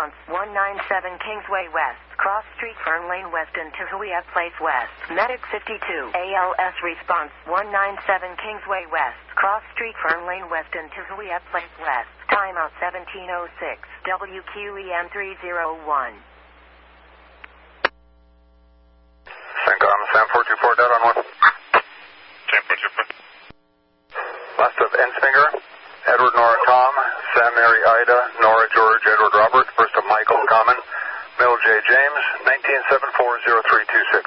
response 197 Kingsway West, cross street Fern Lane West into Huia Place West. Medic 52, ALS response 197 Kingsway West, cross street Fern Lane West into Huia Place West. Timeout 1706, WQEM 301. Syncom, Sam 424, dead on 1. Sam 424. Last of Ensminger, Edward Nora Tom, Sam Mary Ida, Nora George Edward Robert, first of Michael Common, Middle J James, 19740326.